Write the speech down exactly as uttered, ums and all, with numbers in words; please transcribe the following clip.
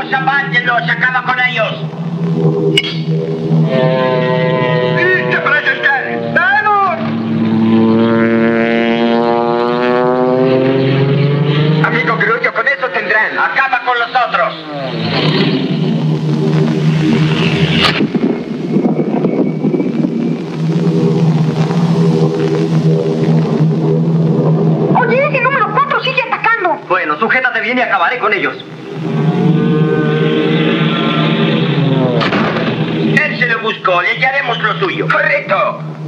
¡Vamos, apártenlos! ¡Acaba con ellos! ¡Listo para saltar! ¡Vamos! Amigo Grullo, con eso tendrán. ¡Acaba con los otros! Oye, ese número cuatro sigue atacando. Bueno, sujétate bien y acabaré con ellos. Él se lo buscó, le hallaremos lo suyo. ¡Correcto!